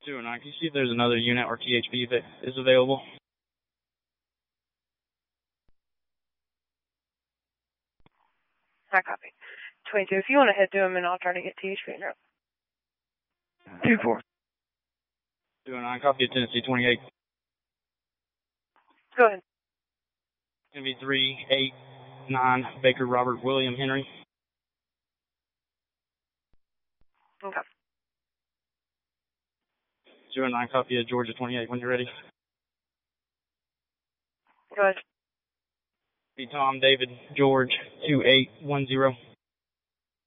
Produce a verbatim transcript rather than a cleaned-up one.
two oh nine, can you see if there's another unit or T H P that is available? I copy. twenty-two, if you want to head to him, and I'll try to get T H P in there. two four. two oh nine, copy of Tennessee twenty-eight. Go ahead. It's going to be three eight nine Baker Robert William Henry. Okay. two oh nine, copy of Georgia twenty-eight when you're ready. Go ahead. Be Tom David George two eight one zero.